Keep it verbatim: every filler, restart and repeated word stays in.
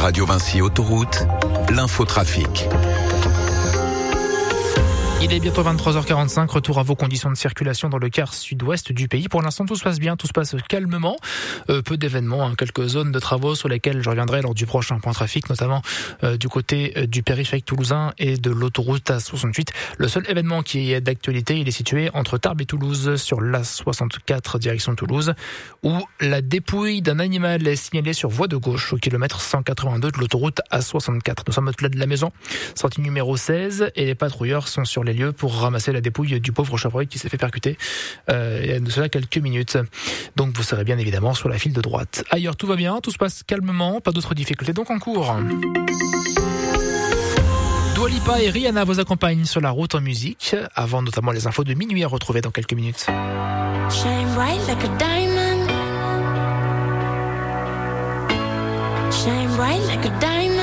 Radio Vinci Autoroute, l'infotrafic. Il est bientôt vingt-trois heures quarante-cinq, retour à vos conditions de circulation dans le quart sud-ouest du pays. Pour l'instant, tout se passe bien, tout se passe calmement. Euh, peu d'événements, hein, quelques zones de travaux sur lesquelles je reviendrai lors du prochain point trafic, notamment euh, du côté euh, du périphérique toulousain et de l'autoroute A soixante-huit. Le seul événement qui est d'actualité, il est situé entre Tarbes et Toulouse, sur l'A soixante-quatre direction Toulouse, où la dépouille d'un animal est signalée sur voie de gauche au kilomètre cent quatre-vingt-deux de l'autoroute A soixante-quatre. Nous sommes au-delà de la maison, sortie numéro seize, et les patrouilleurs sont sur les lieux pour ramasser la dépouille du pauvre chevreuil qui s'est fait percuter euh, il y a de cela quelques minutes. Donc vous serez bien évidemment sur la file de droite. Ailleurs tout va bien, tout se passe calmement, pas d'autres difficultés donc en cours. Dua Lipa et Rihanna vous accompagnent sur la route en musique, avant notamment les infos de minuit à retrouver dans quelques minutes. Shine bright like a diamond. Shine bright like a diamond.